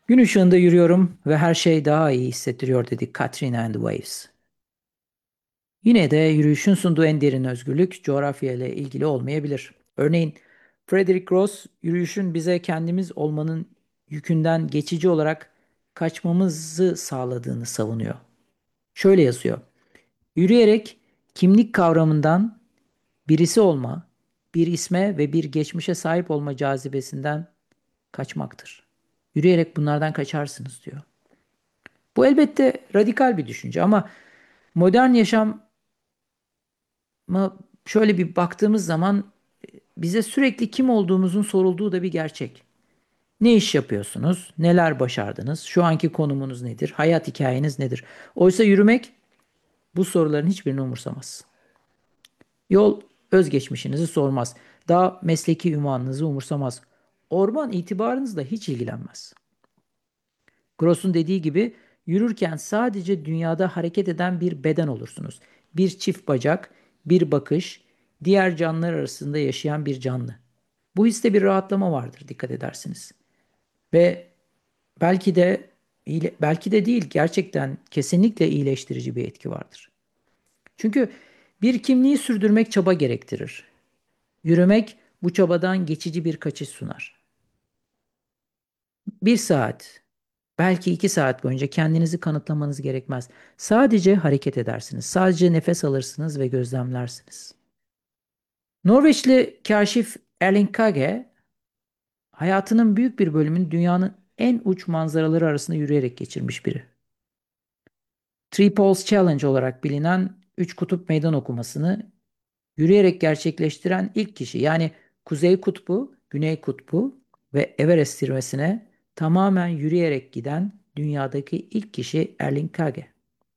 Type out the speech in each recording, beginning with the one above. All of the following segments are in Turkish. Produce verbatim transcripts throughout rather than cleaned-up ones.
Gün ışığında yürüyorum ve her şey daha iyi hissettiriyor dedi Katrina and the Waves. Yine de yürüyüşün sunduğu en derin özgürlük coğrafya ile ilgili olmayabilir. Örneğin Frederick Ross yürüyüşün bize kendimiz olmanın yükünden geçici olarak kaçmamızı sağladığını savunuyor. Şöyle yazıyor. Yürüyerek kimlik kavramından birisi olma, bir isme ve bir geçmişe sahip olma cazibesinden kaçmaktır. Yürüyerek bunlardan kaçarsınız diyor. Bu elbette radikal bir düşünce ama modern yaşama şöyle bir baktığımız zaman bize sürekli kim olduğumuzun sorulduğu da bir gerçek. Ne iş yapıyorsunuz? Neler başardınız? Şu anki konumunuz nedir? Hayat hikayeniz nedir? Oysa yürümek bu soruların hiçbirini umursamaz. Yol özgeçmişinizi sormaz. Dağ mesleki ünvanınızı umursamaz. Orman itibarınızla hiç ilgilenmez. Gross'un dediği gibi yürürken sadece dünyada hareket eden bir beden olursunuz. Bir çift bacak, bir bakış, diğer canlılar arasında yaşayan bir canlı. Bu hisse bir rahatlama vardır dikkat edersiniz. Ve belki de belki de değil gerçekten kesinlikle iyileştirici bir etki vardır. Çünkü bir kimliği sürdürmek çaba gerektirir. Yürümek bu çabadan geçici bir kaçış sunar. Bir saat, belki iki saat boyunca kendinizi kanıtlamanız gerekmez. Sadece hareket edersiniz. Sadece nefes alırsınız ve gözlemlersiniz. Norveçli kaşif Erling Kage hayatının büyük bir bölümünü dünyanın en uç manzaraları arasında yürüyerek geçirmiş biri. Three Poles Challenge olarak bilinen üç kutup meydan okumasını yürüyerek gerçekleştiren ilk kişi. Yani Kuzey Kutbu, Güney Kutbu ve Everest zirvesine tamamen yürüyerek giden dünyadaki ilk kişi Erling Kage.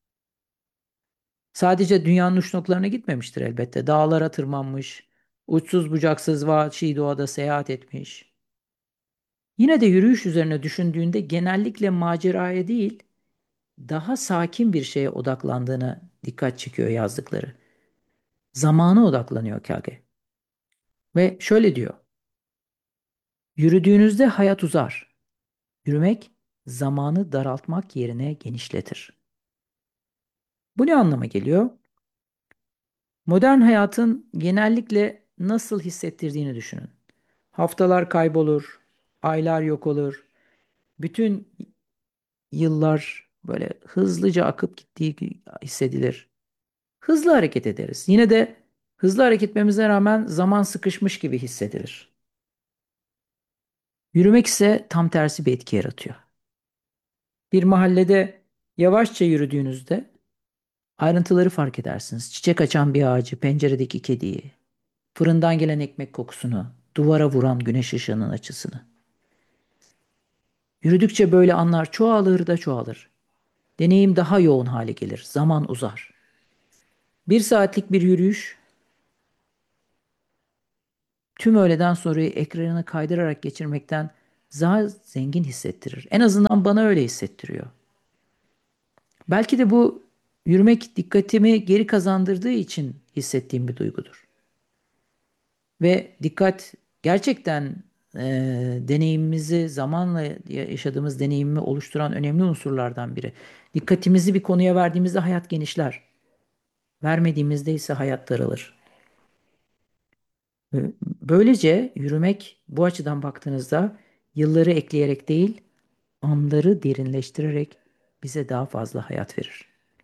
Sadece dünyanın uç noktalarına gitmemiştir elbette. Dağlara tırmanmış, uçsuz bucaksız vahşi doğada seyahat etmiş. Yine de yürüyüş üzerine düşündüğünde genellikle maceraya değil, daha sakin bir şeye odaklandığına dikkat çekiyor yazdıkları. Zamana odaklanıyor Kage. Ve şöyle diyor. Yürüdüğünüzde hayat uzar. Yürümek zamanı daraltmak yerine genişletir. Bu ne anlama geliyor? Modern hayatın genellikle nasıl hissettirdiğini düşünün. Haftalar kaybolur, aylar yok olur. Bütün yıllar böyle hızlıca akıp gittiği hissedilir. Hızlı hareket ederiz. Yine de hızlı hareket etmemize rağmen zaman sıkışmış gibi hissedilir. Yürümek ise tam tersi bir etki yaratıyor. Bir mahallede yavaşça yürüdüğünüzde ayrıntıları fark edersiniz. Çiçek açan bir ağacı, penceredeki kediyi, fırından gelen ekmek kokusunu, duvara vuran güneş ışığının açısını. Yürüdükçe böyle anlar çoğalır da çoğalır. Deneyim daha yoğun hale gelir, zaman uzar. Bir saatlik bir yürüyüş tüm öğleden sonrayı ekranı kaydırarak geçirmekten daha zengin hissettirir. En azından bana öyle hissettiriyor. Belki de bu yürümek dikkatimi geri kazandırdığı için hissettiğim bir duygudur. Ve dikkat gerçekten e, deneyimimizi zamanla yaşadığımız deneyimimi oluşturan önemli unsurlardan biri. Dikkatimizi bir konuya verdiğimizde hayat genişler. Vermediğimizde ise hayat daralır. E, Böylece yürümek bu açıdan baktığınızda yılları ekleyerek değil, anları derinleştirerek bize daha fazla hayat verir.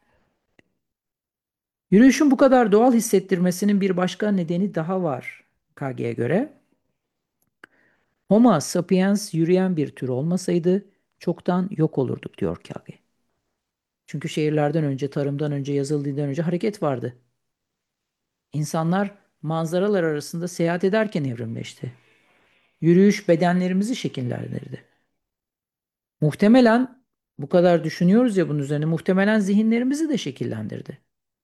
Yürüyüşün bu kadar doğal hissettirmesinin bir başka nedeni daha var K G'ye göre. Homo sapiens yürüyen bir tür olmasaydı çoktan yok olurduk diyor Kage. Çünkü şehirlerden önce, tarımdan önce, yazılı dilden önce hareket vardı. İnsanlar manzaralar arasında seyahat ederken evrimleşti. Yürüyüş bedenlerimizi şekillendirdi. Muhtemelen bu kadar düşünüyoruz ya bunun üzerine muhtemelen zihinlerimizi de şekillendirdi.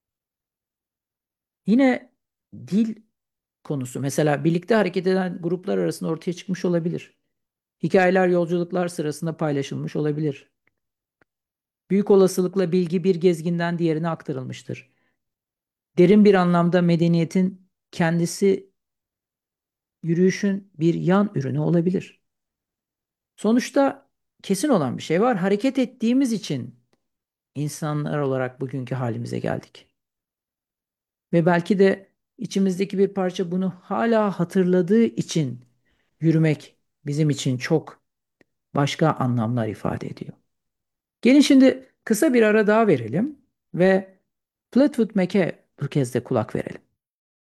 Yine dil konusu mesela birlikte hareket eden gruplar arasında ortaya çıkmış olabilir. Hikayeler yolculuklar sırasında paylaşılmış olabilir. Büyük olasılıkla bilgi bir gezginden diğerine aktarılmıştır. Derin bir anlamda medeniyetin kendisi yürüyüşün bir yan ürünü olabilir. Sonuçta kesin olan bir şey var. Hareket ettiğimiz için insanlar olarak bugünkü halimize geldik. Ve belki de içimizdeki bir parça bunu hala hatırladığı için yürümek bizim için çok başka anlamlar ifade ediyor. Gelin şimdi kısa bir ara daha verelim ve Fleetwood Mac'e bu kez de kulak verelim.